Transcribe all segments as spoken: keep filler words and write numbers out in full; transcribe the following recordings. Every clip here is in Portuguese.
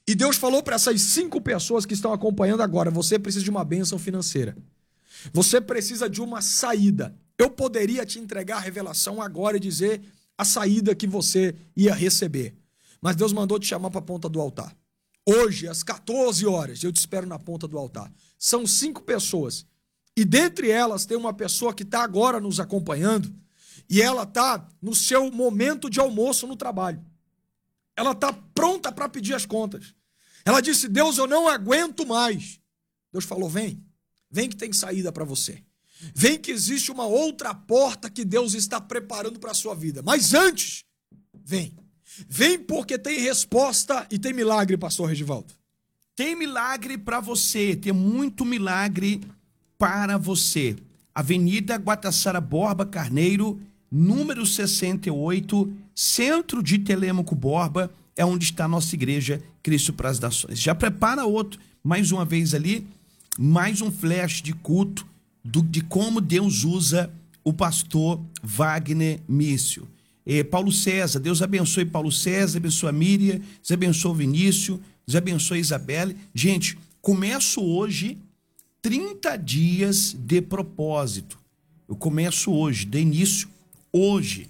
E Deus falou para essas cinco pessoas que estão acompanhando agora: você precisa de uma bênção financeira. Você precisa de uma saída. Eu poderia te entregar a revelação agora e dizer a saída que você ia receber. Mas Deus mandou te chamar para a ponta do altar. Hoje, às quatorze horas, eu te espero na ponta do altar. São cinco pessoas. E dentre elas tem uma pessoa que está agora nos acompanhando e ela está no seu momento de almoço no trabalho. Ela está pronta para pedir as contas. Ela disse: Deus, eu não aguento mais. Deus falou: vem, vem que tem saída para você. Vem que existe uma outra porta que Deus está preparando para a sua vida. Mas antes, vem. Vem porque tem resposta e tem milagre, pastor Regivaldo. Tem milagre para você, tem muito milagre para você. Avenida Guatassara Borba Carneiro, número sessenta e oito, centro de Telêmaco Borba, é onde está a nossa igreja Cristo para as Nações. Já prepara outro, mais uma vez ali, mais um flash de culto do, de como Deus usa o pastor Wagner Mício. Eh, Paulo César, Deus abençoe Paulo César, abençoe a Miriam, Deus abençoe o Vinícius, Deus abençoe a Isabelle. Gente, começo hoje trinta dias de propósito. Eu começo hoje, de início, hoje.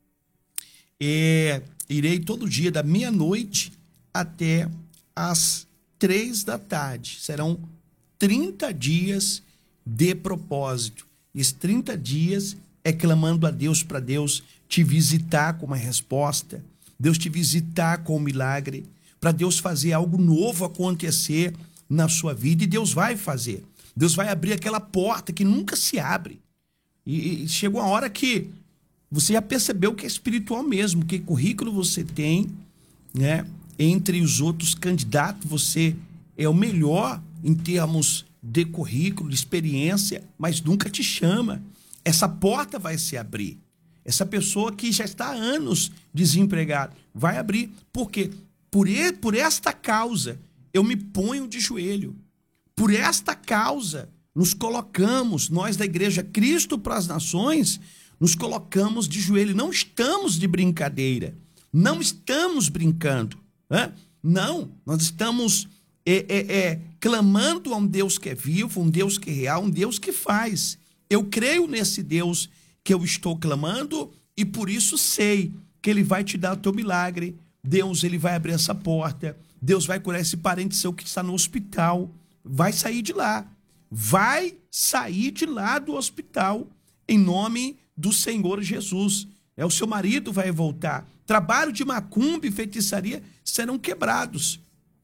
É, irei todo dia da meia-noite até às três da tarde. Serão trinta dias de propósito. E esses trinta dias é clamando a Deus para Deus te visitar com uma resposta, Deus te visitar com um milagre, para Deus fazer algo novo acontecer na sua vida. E Deus vai fazer. Deus vai abrir aquela porta que nunca se abre. E, e chegou a hora que você já percebeu que é espiritual mesmo, que currículo você tem, né? Entre os outros candidatos, você é o melhor em termos de currículo, de experiência, mas nunca te chama. Essa porta vai se abrir. Essa pessoa que já está há anos desempregada vai abrir. Por quê? Por, e, por esta causa, eu me ponho de joelho. Por esta causa, nos colocamos, nós da Igreja Cristo para as Nações, nos colocamos de joelho. Não estamos de brincadeira. Não estamos brincando. Né? Não, nós estamos é, é, é, clamando a um Deus que é vivo, um Deus que é real, um Deus que faz. Eu creio nesse Deus que eu estou clamando e por isso sei que Ele vai te dar o teu milagre. Deus, Ele vai abrir essa porta. Deus vai curar esse parente seu que está no hospital. Vai sair de lá. Vai sair de lá do hospital em nome do Senhor Jesus. É, o seu marido vai voltar. Trabalho de macumba e feitiçaria serão quebrados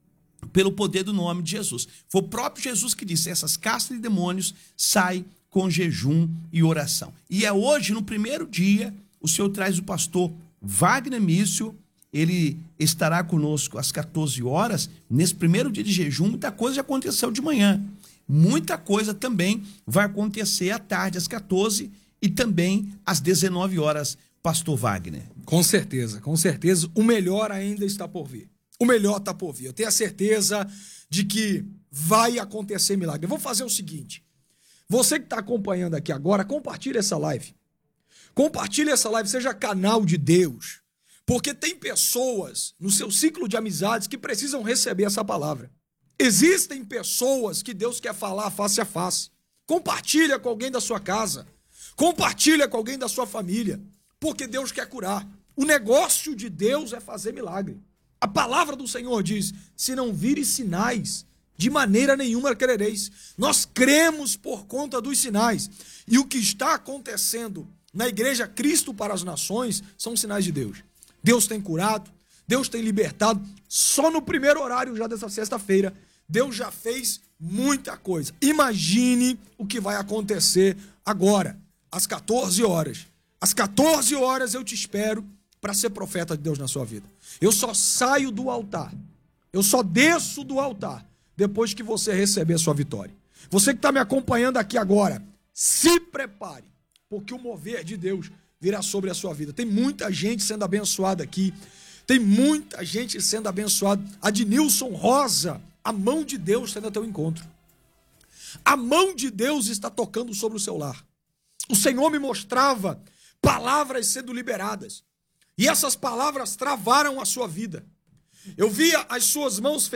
pelo poder do nome de Jesus. Foi o próprio Jesus que disse: essas castas de demônios saem com jejum e oração. E é hoje, no primeiro dia, o Senhor traz o pastor Wagner Mício. Ele estará conosco às quatorze horas. Nesse primeiro dia de jejum, muita coisa já aconteceu de manhã. Muita coisa também vai acontecer à tarde, às quatorze, e também às dezenove horas, pastor Wagner. Com certeza, com certeza. O melhor ainda está por vir. O melhor está por vir. Eu tenho a certeza de que vai acontecer milagre. Eu vou fazer o seguinte. Você que está acompanhando aqui agora, compartilhe essa live. Compartilhe essa live, seja canal de Deus. Porque tem pessoas no seu ciclo de amizades que precisam receber essa palavra. Existem pessoas que Deus quer falar face a face. Compartilha com alguém da sua casa. Compartilha com alguém da sua família. Porque Deus quer curar. O negócio de Deus é fazer milagre. A palavra do Senhor diz: se não vires sinais, de maneira nenhuma crereis. Nós cremos por conta dos sinais. E o que está acontecendo na Igreja Cristo para as Nações são sinais de Deus. Deus tem curado, Deus tem libertado. Só no primeiro horário já dessa sexta-feira, Deus já fez muita coisa. Imagine o que vai acontecer agora, às quatorze horas. Às quatorze horas eu te espero para ser profeta de Deus na sua vida. Eu só saio do altar, eu só desço do altar depois que você receber a sua vitória. Você que está me acompanhando aqui agora, se prepare, porque o mover de Deus virá sobre a sua vida. Tem muita gente sendo abençoada aqui, tem muita gente sendo abençoada. Adnilson Rosa, a mão de Deus está no teu encontro. A mão de Deus está tocando sobre o seu lar. O Senhor me mostrava palavras sendo liberadas, e essas palavras travaram a sua vida. Eu via as suas mãos